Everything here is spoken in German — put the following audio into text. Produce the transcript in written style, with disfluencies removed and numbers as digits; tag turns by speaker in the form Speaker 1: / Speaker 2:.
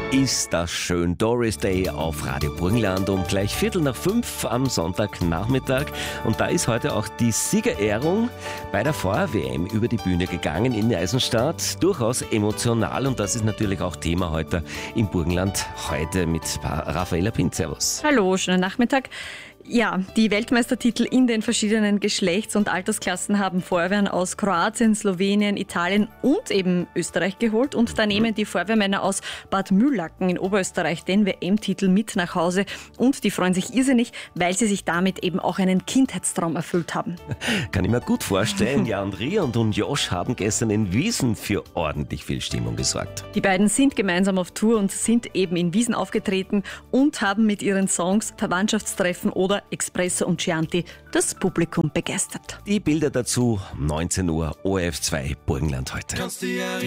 Speaker 1: Ist das schön. Doris Day auf Radio Burgenland um gleich 4:45 am Sonntagnachmittag. Und da ist heute auch die Siegerehrung bei der Feuer-WM über die Bühne gegangen in Eisenstadt. Durchaus emotional und das ist natürlich auch Thema heute im Burgenland. Heute mit Raffaella Pint. Servus.
Speaker 2: Hallo, schönen Nachmittag. Ja, die Weltmeistertitel in den verschiedenen Geschlechts- und Altersklassen haben Feuerwehren aus Kroatien, Slowenien, Italien und eben Österreich geholt. Und da nehmen die Feuerwehrmänner aus Bad Mühlacken in Oberösterreich den WM-Titel mit nach Hause. Und die freuen sich irrsinnig, weil sie sich damit eben auch einen Kindheitstraum erfüllt haben.
Speaker 1: Kann ich mir gut vorstellen. Ja, und Rian und Josh haben gestern in Wiesen für ordentlich viel Stimmung gesorgt.
Speaker 2: Die beiden sind gemeinsam auf Tour und sind eben in Wiesen aufgetreten und haben mit ihren Songs Verwandtschaftstreffen oder Espresso und Chianti das Publikum begeistert.
Speaker 1: Die Bilder dazu 19 Uhr, ORF 2 Burgenland heute.